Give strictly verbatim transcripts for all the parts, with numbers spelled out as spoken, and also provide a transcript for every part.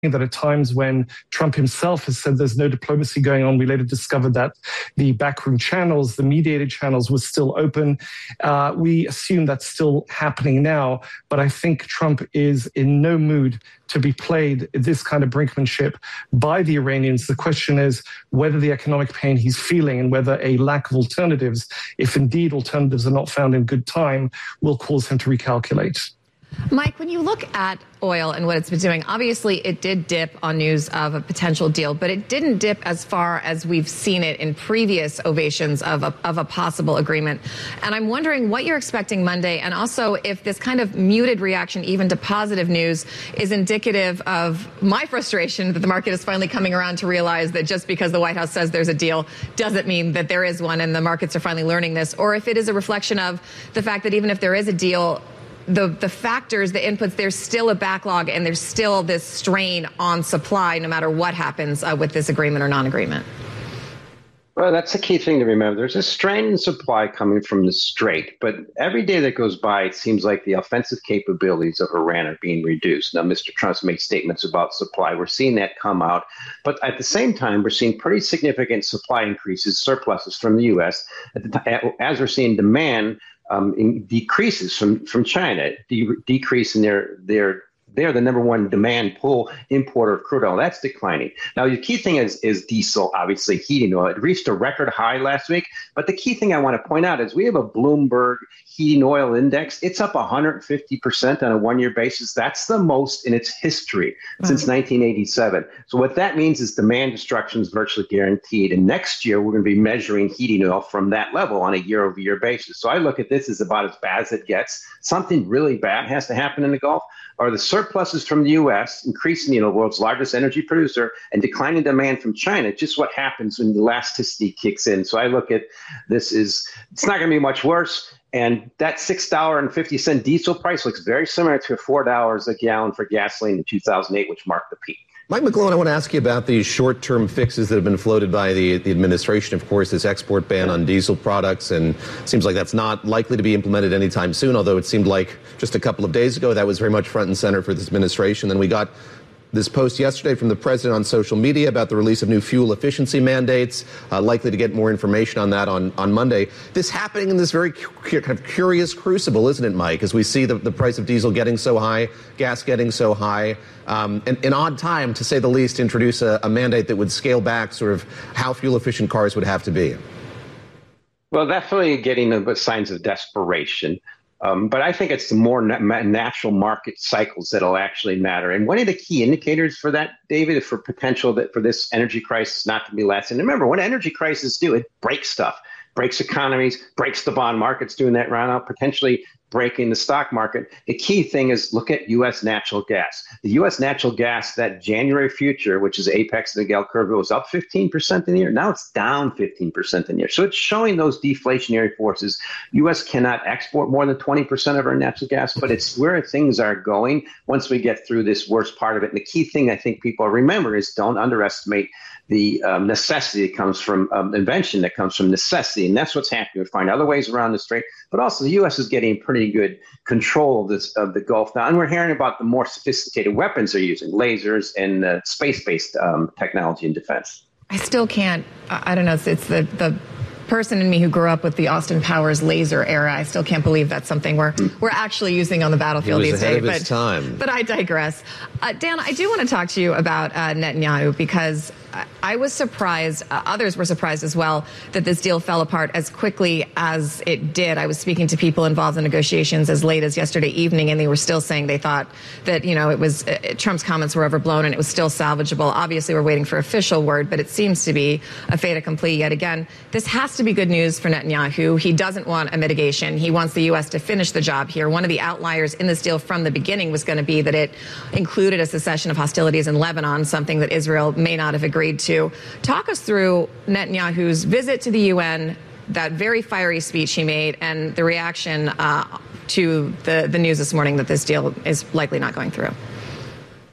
that at times when Trump himself has said there's no diplomacy going on, we later discovered that the backroom channels, the mediated channels, were still open. Uh, we assume that's still happening now, but I think Trump is in no mood to be played this kind of brinkmanship by the Iranians. The question is whether the economic pain he's feeling and whether a lack of alternatives, if indeed alternatives are not found in good time, will cause him to recalculate. Mike, when you look at oil and what it's been doing, obviously it did dip on news of a potential deal, but it didn't dip as far as we've seen it in previous ovations of a, of a possible agreement. And I'm wondering what you're expecting Monday, and also if this kind of muted reaction even to positive news is indicative of my frustration that the market is finally coming around to realize that just because the White House says there's a deal doesn't mean that there is one, and the markets are finally learning this, or if it is a reflection of the fact that even if there is a deal, the the factors, the inputs, there's still a backlog and there's still this strain on supply no matter what happens uh, with this agreement or non-agreement. Well, that's the key thing to remember. There's a strain in supply coming from the Strait, but every day that goes by, it seems like the offensive capabilities of Iran are being reduced. Now, Mister Trump's made statements about supply. We're seeing that come out. But at the same time, we're seeing pretty significant supply increases, surpluses from the U S, as we're seeing demand Um, in decreases from, from China, de- decrease in their, their, they're the number one demand pull importer of crude oil. That's declining. Now, the key thing is, is diesel, obviously heating oil. It reached a record high last week. But the key thing I want to point out is we have a Bloomberg heating oil index. It's up one hundred fifty percent on a one-year basis. That's the most in its history wow. since nineteen eighty-seven. So what that means is demand destruction is virtually guaranteed. And next year, we're going to be measuring heating oil from that level on a year-over-year basis. So I look at this as about as bad as it gets. Something really bad has to happen in the Gulf, or the surpluses from the U S increasing, you know, the world's largest energy producer, and declining demand from China. Just what happens when elasticity kicks in. So I look at this is, it's not going to be much worse. And that six dollars and fifty cents diesel price looks very similar to four dollars a gallon for gasoline in two thousand eight, which marked the peak. Mike McGlone, I want to ask you about these short-term fixes that have been floated by the, the administration. Of course, this export ban on diesel products, and it seems like that's not likely to be implemented anytime soon, although it seemed like just a couple of days ago that was very much front and center for this administration. Then we got this post yesterday from the president on social media about the release of new fuel efficiency mandates, uh, likely to get more information on that on, on Monday. This happening in this very cu- kind of curious crucible, isn't it, Mike, as we see the, the price of diesel getting so high, gas getting so high, um, an, an odd time, to say the least, to introduce a, a mandate that would scale back sort of how fuel-efficient cars would have to be. Well, definitely getting the signs of desperation. Um, but I think it's the more na- natural market cycles that'll actually matter. And one of the key indicators for that, David, for potential that for this energy crisis not to be lasting. And remember, what energy crises do, it breaks stuff, breaks economies, breaks the bond markets, doing that right now, potentially breaking the stock market. The key thing is look at U S natural gas. The U S natural gas, that January future, which is apex of the Gale curve, was up fifteen percent in the year. Now it's down fifteen percent in the year. So it's showing those deflationary forces. U S cannot export more than twenty percent of our natural gas, but it's where things are going once we get through this worst part of it. And the key thing I think people remember is don't underestimate the um, necessity that comes from um, invention, that comes from necessity. And that's what's happening. We find other ways around the strait, but also the U S is getting pretty good control of this of the Gulf now. And we're hearing about the more sophisticated weapons they're using, lasers and uh, space-based um, technology and defense. I still can't, I don't know, it's, it's the, the person in me who grew up with the Austin Powers laser era. I still can't believe that's something we're we're actually using on the battlefield these days. But, time. but I digress. Uh, Dan, I do want to talk to you about uh, Netanyahu, because I was surprised, uh, others were surprised as well, that this deal fell apart as quickly as it did. I was speaking to people involved in negotiations as late as yesterday evening, and they were still saying they thought that, you know, it was uh, Trump's comments were overblown and it was still salvageable. Obviously, we're waiting for official word, but it seems to be a fait accompli yet again. This has to be good news for Netanyahu. He doesn't want a mitigation. He wants the U S to finish the job here. One of the outliers in this deal from the beginning was going to be that it included a cessation of hostilities in Lebanon, something that Israel may not have agreed to. Talk us through Netanyahu's visit to the U N, that very fiery speech he made, and the reaction uh, to the, the news this morning that this deal is likely not going through.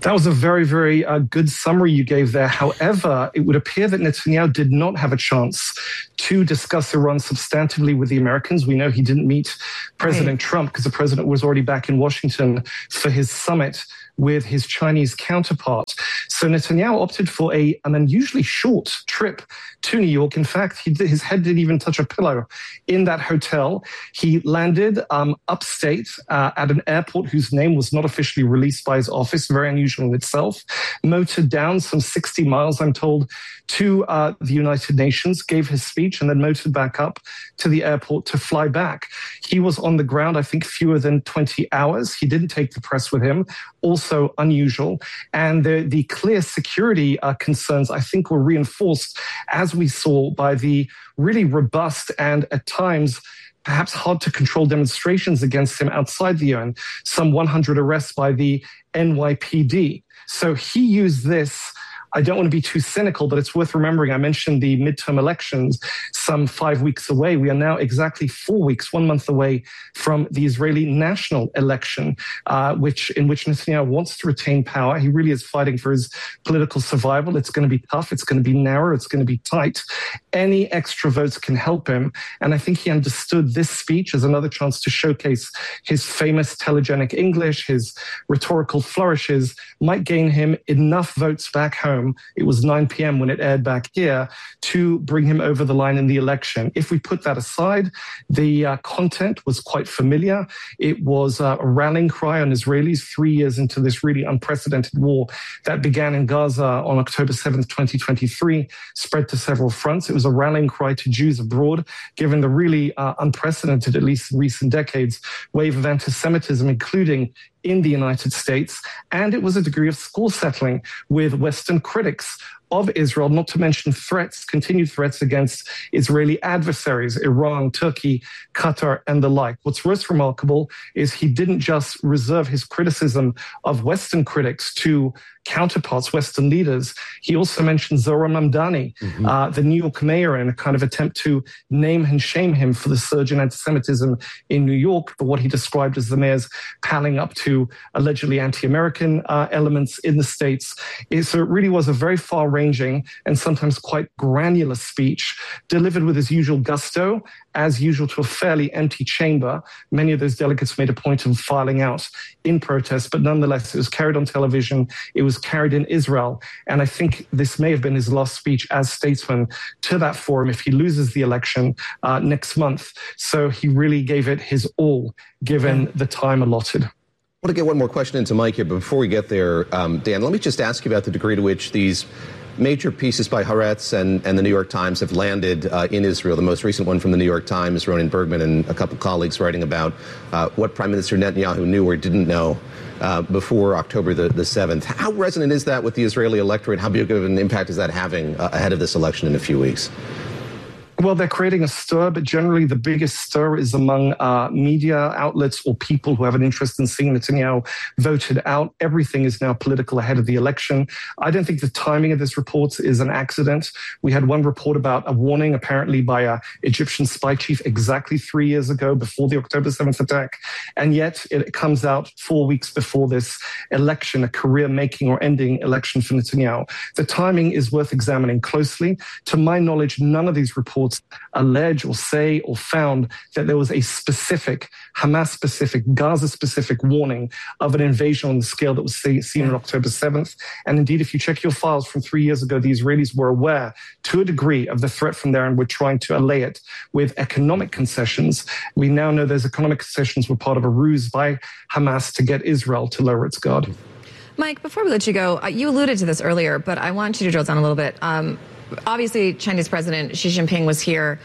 That was a very, very uh, good summary you gave there. However, it would appear that Netanyahu did not have a chance to discuss Iran substantively with the Americans. We know he didn't meet President right. Trump because the president was already back in Washington for his summit with his Chinese counterpart. So Netanyahu opted for a, an unusually short trip to New York. In fact, he, his head didn't even touch a pillow in that hotel. He landed um, upstate uh, at an airport whose name was not officially released by his office, very unusual in itself, motored down some sixty miles, I'm told, to uh, the United Nations, gave his speech, and then motored back up to the airport to fly back. He was on the ground, I think, fewer than twenty hours. He didn't take the press with him, also unusual. And the, the clear security uh, concerns, I think, were reinforced, as we saw, by the really robust and at times perhaps hard to control demonstrations against him outside the U N, some one hundred arrests by the N Y P D. So he used this. I don't want to be too cynical, but it's worth remembering. I mentioned the midterm elections some five weeks away. We are now exactly four weeks, one month away from the Israeli national election, uh, which in which Netanyahu wants to retain power. He really is fighting for his political survival. It's going to be tough. It's going to be narrow. It's going to be tight. Any extra votes can help him. And I think he understood this speech as another chance to showcase his famous telegenic English, his rhetorical flourishes, might gain him enough votes back home. It was nine p.m. when it aired back here to bring him over the line in the election. If we put that aside, the uh, content was quite familiar. It was uh, a rallying cry on Israelis three years into this really unprecedented war that began in Gaza on October seventh, twenty twenty-three, spread to several fronts. It was a rallying cry to Jews abroad, given the really uh, unprecedented, at least in recent decades, wave of anti-Semitism, including in the United States. And it was a degree of score settling with Western critics of Israel, not to mention threats, continued threats against Israeli adversaries, Iran, Turkey, Qatar, and the like. What's most remarkable is he didn't just reserve his criticism of Western critics to counterparts, Western leaders. He also mentioned Zohran Mamdani, mm-hmm. uh, the New York mayor, in a kind of attempt to name and shame him for the surge in anti-Semitism in New York, for what he described as the mayor's palling up to allegedly anti-American uh, elements in the States. So it really was a very far-ranging and sometimes quite granular speech, delivered with his usual gusto, as usual, to a fairly empty chamber. Many of those delegates made a point of filing out in protest, but nonetheless, it was carried on television. It was carried in Israel. And I think this may have been his last speech as statesman to that forum if he loses the election uh, next month. So he really gave it his all, given the time allotted. I want to get one more question into Mike here, but before we get there, um, Dan, let me just ask you about the degree to which these major pieces by Haaretz and, and the New York Times have landed uh, in Israel. The most recent one from the New York Times, Ronen Bergman and a couple colleagues writing about uh, what Prime Minister Netanyahu knew or didn't know uh, before October the, the seventh. How resonant is that with the Israeli electorate? How big of an impact is that having uh, ahead of this election in a few weeks? Well, they're creating a stir, but generally the biggest stir is among uh, media outlets or people who have an interest in seeing Netanyahu voted out. Everything is now political ahead of the election. I don't think the timing of this report is an accident. We had one report about a warning, apparently by an Egyptian spy chief exactly three years ago before the October seventh attack. And yet it comes out four weeks before this election, a career-making or ending election for Netanyahu. The timing is worth examining closely. To my knowledge, none of these reports allege or say or found that there was a specific Hamas-specific, Gaza-specific warning of an invasion on the scale that was seen on October seventh. And indeed, if you check your files from three years ago, the Israelis were aware to a degree of the threat from there and were trying to allay it with economic concessions. We now know those economic concessions were part of a ruse by Hamas to get Israel to lower its guard. Mike, before we let you go, uh, you alluded to this earlier, but I want you to drill down a little bit. Um, Obviously, Chinese President Xi Jinping was here.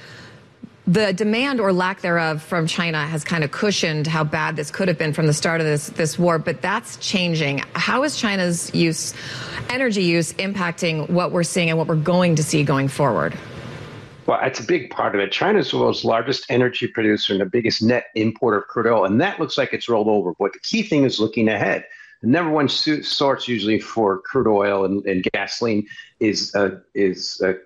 The demand or lack thereof from China has kind of cushioned how bad this could have been from the start of this, this war, but that's changing. How is China's use, energy use, impacting what we're seeing and what we're going to see going forward? Well, that's a big part of it. China's the world's largest energy producer and the biggest net importer of crude oil, and that looks like it's rolled over. But the key thing is looking ahead. The number one source usually for crude oil and, and gasoline is uh, is uh,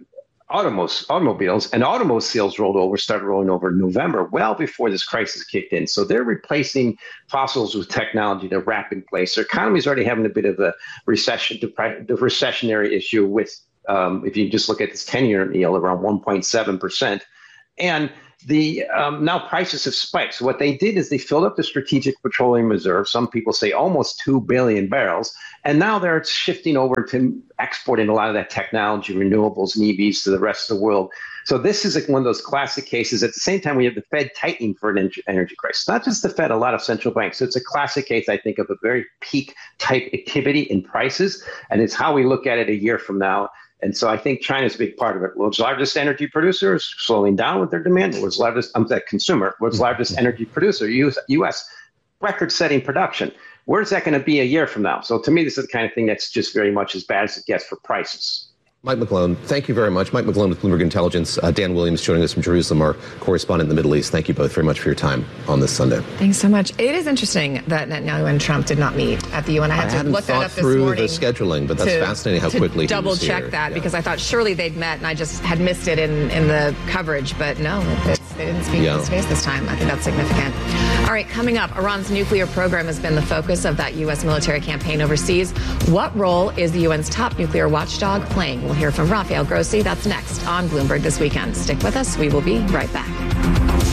automos, automobiles, and automotive sales rolled over, started rolling over in November, well before this crisis kicked in. So they're replacing fossils with technology at a rapid pace. Their economy is already having a bit of a recession, the recessionary issue with, um, if you just look at this ten-year yield, around one point seven percent. And the um, now prices have spiked. So what they did is they filled up the strategic petroleum reserve. Some people say almost two billion barrels. And now they're shifting over to exporting a lot of that technology, renewables and E Vs to the rest of the world. So this is like one of those classic cases. At the same time, we have the Fed tightening for an energy crisis. Not just the Fed, a lot of central banks. So it's a classic case, I think, of a very peak type activity in prices. And it's how we look at it a year from now. And so I think China's a big part of it. World's largest energy producer is slowing down with their demand. World's largest, I'm that consumer, world's largest energy producer, U S, record-setting production. Where's that going to be a year from now? So to me, this is the kind of thing that's just very much as bad as it gets for prices. Mike McClone, thank you very much. Mike McClone with Bloomberg Intelligence. Uh, Dan Williams joining us from Jerusalem, our correspondent in the Middle East. Thank you both very much for your time on this Sunday. Thanks so much. It is interesting that Netanyahu and Trump did not meet at the U N. I had I to look that up this morning. the scheduling, but that's to, fascinating how to quickly double he was check here. that yeah. because I thought surely they'd met and I just had missed it in, in the coverage. But no, it, they didn't speak Yeah. face to face this time. I think that's significant. All right, coming up, Iran's nuclear program has been the focus of that U S military campaign overseas. What role is the U N's top nuclear watchdog playing? We'll hear from Rafael Grossi. That's next on Bloomberg This Weekend. Stick with us. We will be right back.